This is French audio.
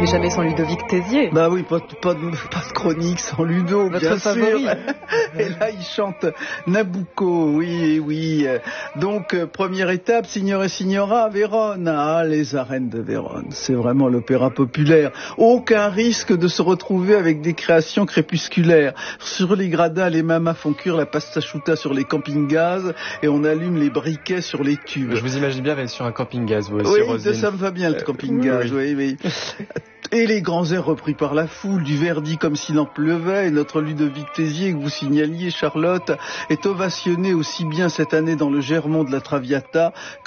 Mais jamais sans Ludovic Tézier. Bah oui, pas de chronique sans Ludo, votre bien favori. sûr. Et là, il chante Nabucco, oui. Donc, première étape, Signore et Signora à Vérone. Ah, les arènes de Vérone, c'est vraiment l'opéra populaire. Aucun risque de se retrouver avec des créations crépusculaires. Sur les gradins, les mamas font cuire la pasta asciutta sur les camping-gaz et on allume les briquets sur les tubes. Je vous imagine bien sur un camping-gaz, vous aussi, oui, Roselyne. Ça me va bien, le camping-gaz, oui. Et les grands airs repris par la foule, du Verdi comme s'il en pleuvait, et notre Ludovic Tézier, que vous signaliez, Charlotte, est ovationné aussi bien cette année dans le Germont de la Traviata